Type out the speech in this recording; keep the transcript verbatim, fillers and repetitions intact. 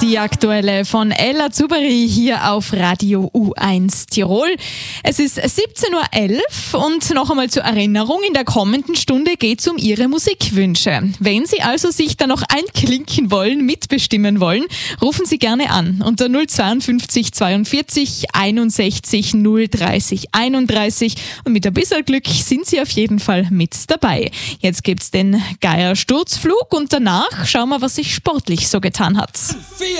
die aktuelle von Ella Zuberi hier auf Radio U eins Tirol. Es ist siebzehn Uhr elf und noch einmal zur Erinnerung, in der kommenden Stunde geht es um Ihre Musikwünsche. Wenn Sie also sich da noch einklinken wollen, mitbestimmen wollen, rufen Sie gerne an unter null zweiundfünfzig zweiundvierzig einundsechzig null dreißig einunddreißig und mit ein bisschen Glück sind Sie auf jeden Fall mit dabei. Jetzt gibt's den Geier Sturzflug und danach schauen wir, was sich sportlich so getan hat.